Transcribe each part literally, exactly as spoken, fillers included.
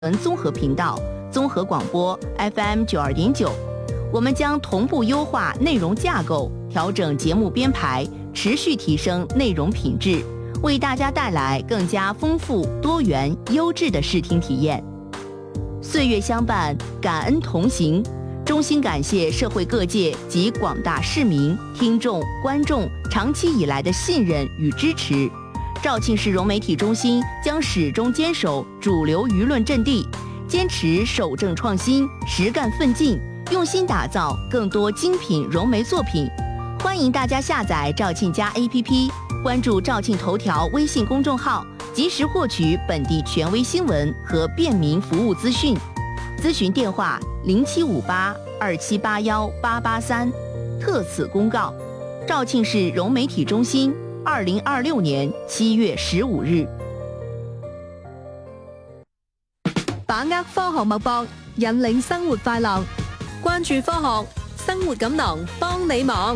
综合頻道、綜合廣播 F M 九二點九，我們將同步優化內容架構，調整節目編排，持續提升內容品質，為大家帶來更加豐富、多元、優質的視聽體驗。歲月相伴，感恩同行。衷心感謝社會各界及廣大市民、聽眾、觀眾長期以來的信任與支持。肇慶市融媒體中心將始終堅守主流輿論陣地，堅持守正創新、實幹奮進，用心打造更多精品融媒作品。歡迎大家下載肇慶家 A P P， 關注肇慶頭條微信公眾號，及時獲取本地權威新聞和便民服務資訊。諮詢電話零七五八二七八幺八八三。特此公告，肇慶市融媒體中心。二零二六年七月十五日， 把握科學脈搏，引領生活快樂，關注科學，生活錦囊幫你忙。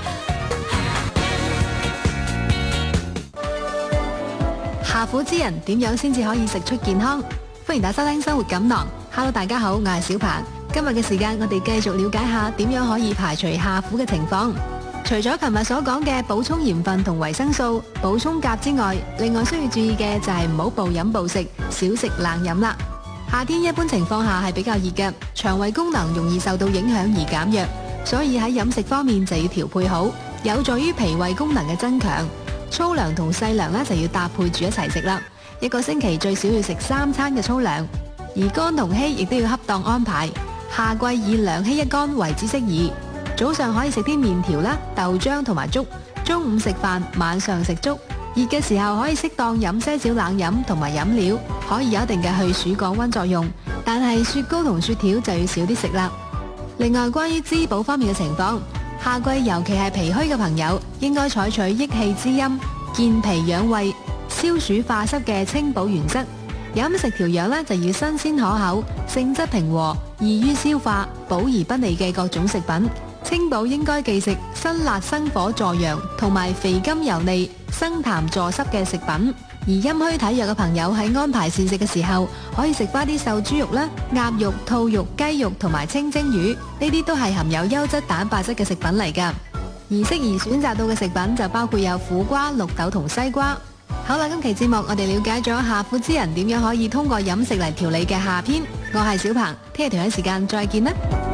下苦之人點樣先至可以食出健康？歡迎大家收聽生活錦囊。Hello， 大家好，我係小鵬。今日嘅時間，我哋繼續了解下點樣可以排除下苦嘅情況。除咗琴日所講嘅補充鹽分同維生素、補充鉀之外，另外需要注意嘅就係唔好暴飲暴食，少食冷飲啦。夏天一般情況下係比較熱嘅，腸胃功能容易受到影響而減弱，所以喺飲食方面就要調配好，有助於脾胃功能嘅增強。粗糧同細糧呢就要搭配住一齊食啦，一個星期最少要食三餐嘅粗糧，而乾同稀亦都要恰當安排。夏季以兩稀一乾為之適宜。早上可以食啲麵條啦、豆漿同埋粥，中午食飯，晚上食粥。熱嘅時候可以適當飲些少冷飲同埋飲料，可以有一定嘅去暑降溫作用。但係雪糕同雪條就要少啲食啦。另外，關於滋補方面嘅情況，夏季尤其係脾虛嘅朋友，應該採取益氣滋陰、健脾養胃、消暑化濕嘅清補原則。飲食調養呢，就要新鮮可口、性質平和、易於消化、補而不膩嘅各種食品。清補應該忌食辛辣生火助陽同埋肥甘油膩、生痰助濕嘅食品。而陰虛體弱嘅朋友喺安排膳食嘅時候，可以食翻啲瘦豬肉啦、鴨肉、兔肉、雞肉同埋清蒸魚，呢啲都係含有優質蛋白質嘅食品嚟㗎。而適宜選擇到嘅食品就包括有苦瓜、綠豆同西瓜。好啦，今期節目我哋了解咗下苦之人點樣可以通過飲食嚟調理嘅下篇。我係小鵬，聽日同樣時間再見啦。